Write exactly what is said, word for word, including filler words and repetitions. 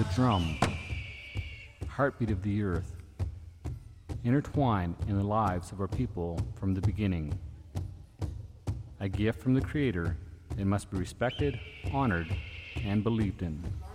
the drum, heartbeat of the earth, intertwined in the lives of our people from the beginning. A gift from the Creator, it must be respected, honored, and believed in.